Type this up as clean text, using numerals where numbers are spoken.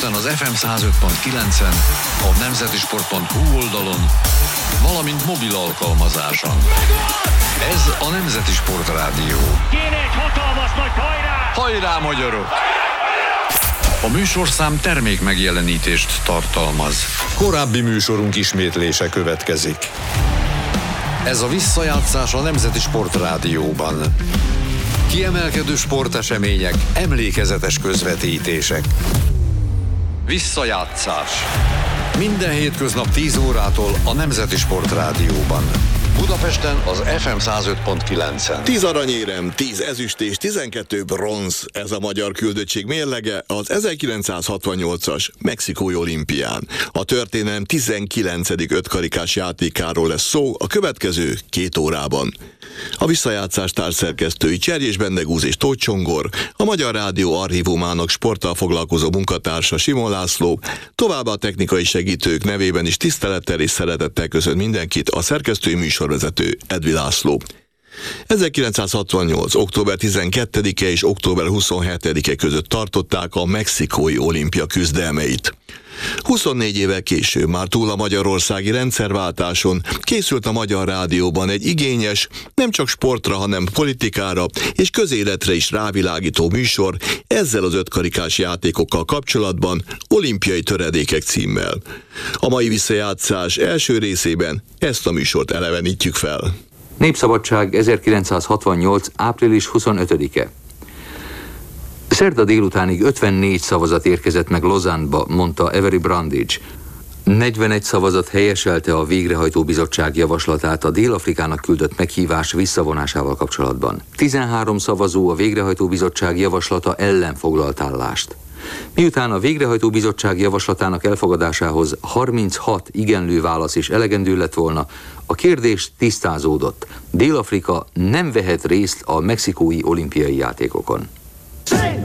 Budapesten az FM 105.9-en, a nemzetisport.hu oldalon, valamint mobil alkalmazáson. Ez a Nemzeti Sport Rádió. Kéne egy hatalmas nagy hajrá! Hajrá, magyarok! A műsorszám termék megjelenítést tartalmaz. Korábbi műsorunk ismétlése következik. Ez a visszajátszás a Nemzeti Sport Rádióban. Kiemelkedő sportesemények, emlékezetes közvetítések. Visszajátszás. Minden hétköznap 10 órától a Nemzeti Sport Rádióban. Budapesten az FM 105.9-en. 10 aranyérem, 10 ezüst és 12 bronz. Ez a magyar küldöttség mérlege az 1968-as mexikói olimpián. A történelem 19. ötkarikás játékáról lesz szó a következő 2 órában. A visszajátszás társszerkesztői Cserjés Bendegúz és Tóth Csongor, a Magyar Rádió archívumának sporttal foglalkozó munkatársa Simon László, továbbá a technikai segítők nevében is tisztelettel és szeretettel köszönt mindenkit a szerkesztői műsorvezető Edvi László. 1968. október 12-e és október 27-e között tartották a mexikói olimpia küzdelmeit. 24 évvel később, már túl a magyarországi rendszerváltáson készült a Magyar Rádióban egy igényes, nem csak sportra, hanem politikára és közéletre is rávilágító műsor ezzel az ötkarikás játékokkal kapcsolatban, Olimpiai töredékek címmel. A mai visszajátszás első részében ezt a műsort elevenítjük fel. Népszabadság 1968. április 25-e. Szerda délutánig 54 szavazat érkezett meg Lausanne-ba, mondta Avery Brundage. 41 szavazat helyeselte a végrehajtó bizottság javaslatát a Dél-Afrikának küldött meghívás visszavonásával kapcsolatban. 13 szavazó a végrehajtó bizottság javaslata ellen foglalt állást. Miután a végrehajtó bizottság javaslatának elfogadásához 36 igenlő válasz is elegendő lett volna, a kérdés tisztázódott. Dél-Afrika nem vehet részt a mexikói olimpiai játékokon.